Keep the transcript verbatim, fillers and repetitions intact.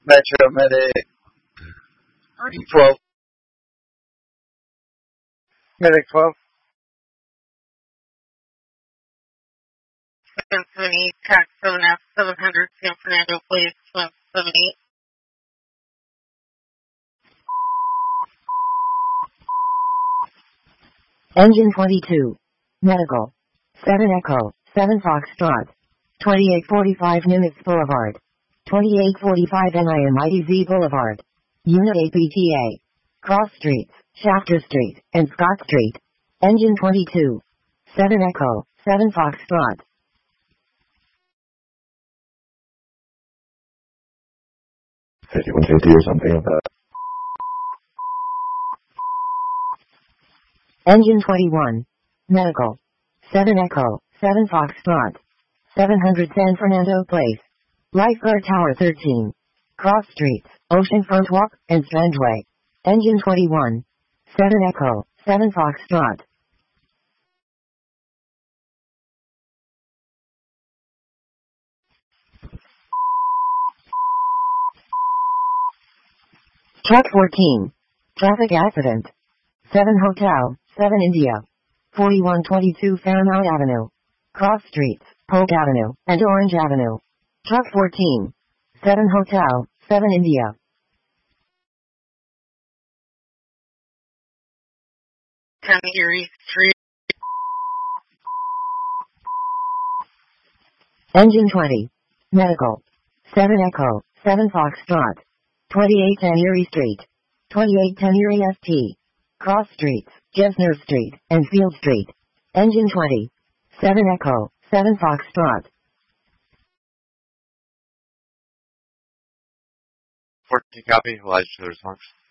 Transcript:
Metro Medic twelve. Medic twelve. seven seventy-eight, tax seven F, seven hundred, San Fernando, please, seven seventy-eight. Engine twenty-two. Medical. seven Echo, seven Foxtrot. twenty-eight forty-five Nimitz Boulevard. twenty-eight forty-five N I M I D Z Boulevard. Unit A P T A. Cross Streets, Shafter Street, and Scott Street. Engine twenty-two. seven Echo, seven Foxtrot. fifty-one fifty or something like that. Engine twenty-one. Medical. seven Echo, seven Foxtrot. seven hundred San Fernando Place. Lifeguard Tower thirteen. Cross Streets, Oceanfront Walk, and Strandway. Engine twenty-one. seven Echo, seven Foxtrot. Truck fourteen. Traffic accident. seven Hotel, seven India. forty-one twenty-two Fairmount Avenue. Cross Streets, Polk Avenue, and Orange Avenue. Truck fourteen. seven Hotel, seven India. ten Erie Street. Engine twenty. Medical. seven Echo, seven Foxtrot. twenty-eight ten Erie Street. twenty-eight ten Erie S T. Cross Streets, Jesner Street, and Field Street. Engine twenty. seven Echo, seven Foxtrot. fourteen copy, Elijah to the response.